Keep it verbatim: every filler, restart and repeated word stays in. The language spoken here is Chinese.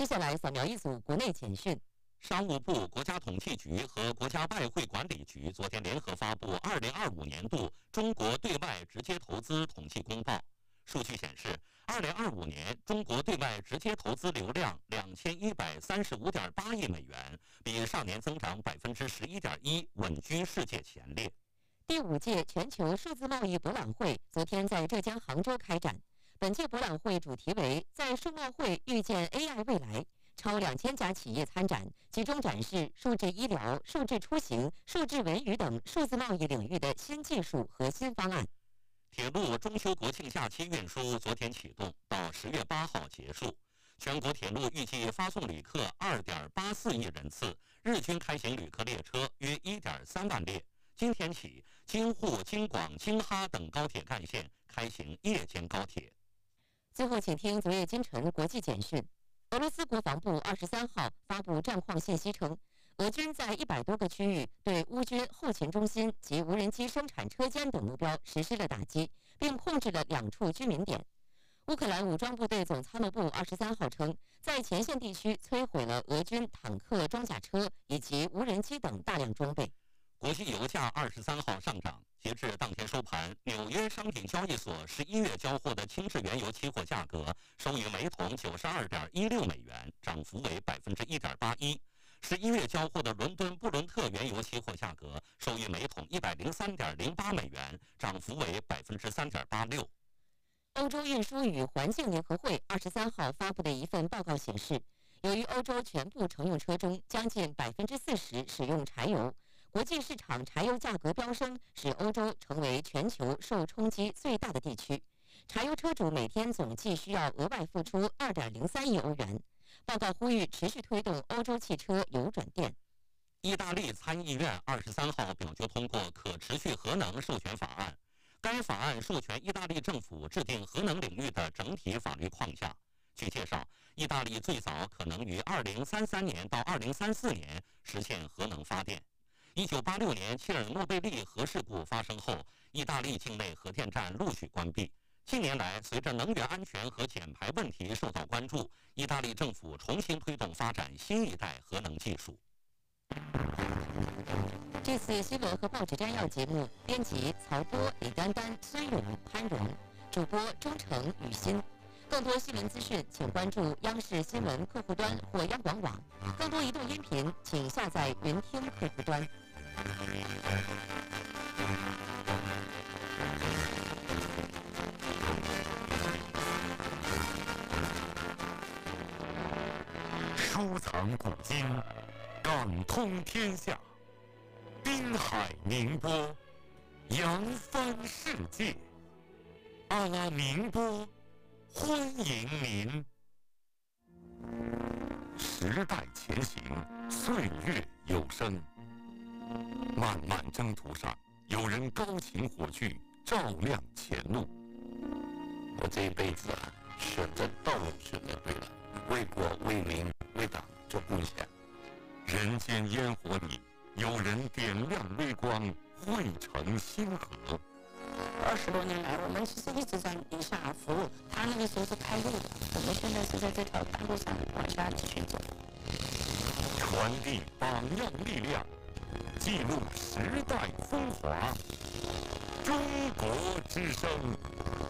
接下来扫描一组国内简讯。 商务部、国家统计局和国家外汇管理局昨天联合发布二零二五年度中国对外直接投资统计公报。数据显示，二零二五年中国对外直接投资流量两千一百三十五点八亿美元，比上年增长百分之十一点一，稳居世界前列。 第五届全球数字贸易博览会昨天在浙江杭州开展。本届博览会主题为“在数贸会遇见 A I 未来”，超两千家企业参展，集中展示数字医疗、数字出行、数字文娱等数字贸易领域的新技术和新方案。 铁路中秋国庆假期运输昨天启动，到十月八号结束。全国铁路预计发送旅客二点八四亿人次，日均开行旅客列车约一点三万列。今天起，京沪、京广、京哈等高铁干线开行夜间高铁。 最后，请听昨夜今晨国际简讯。俄罗斯国防部二十三号发布战况信息称，俄军在一百多个区域对乌军后勤中心及无人机生产车间等目标实施了打击，并控制了两处居民点。乌克兰武装部队总参谋部二十三号称，在前线地区摧毁了俄军坦克、装甲车以及无人机等大量装备。 国际油价二十三号上涨，截至当天收盘，纽约商品交易所十一月交货的轻质原油期货价格收于每桶九十二点一六美元，涨幅为百分之一点八一。十一月交货的伦敦布伦特原油期货价格收于每桶一百零三点零八美元，涨幅为百分之三点八六。 欧洲运输与环境联合会二十三号发布的一份报告显示，由于欧洲全部乘用车中将近百分之四十使用柴油，国际市场柴油价格飙升，使欧洲成为全球受冲击最大的地区。柴油车主每天总计需要额外付出二点零三亿欧元。报告呼吁持续推动欧洲汽车油转电。 意大利参议院二十三号表决通过可持续核能授权法案，该法案授权意大利政府制定核能领域的整体法律框架。据介绍，意大利最早可能于二零三三年到二零三四年实现核能发电。一九八六年切尔诺贝利核事故发生后，意大利境内核电站陆续关闭。近年来，随着能源安全和减排问题受到关注，意大利政府重新推动发展新一代核能技术。 这次新闻和报纸摘要节目，编辑曹波、李丹丹、孙勇、潘荣，主播钟诚、雨欣。更多新闻资讯，请关注央视新闻客户端或央广网。更多移动音频，请下载云听客户端。 收藏古今，感通天下。滨海宁波，扬帆世界。阿拉宁波，欢迎您。时代前行，岁月有声。漫漫征途上，有人高擎火炬，照亮前路。 我这一辈子啊，选择道路选择对了，为国为民为党做贡献。 人间烟火里，有人点亮微光，汇成星河。 二十多年来，我们其实一直在宁夏服务。他那个时候是开路的，我们现在是在这条大路上往下继续走。 传递榜样力量，记录时代风华。中国之声。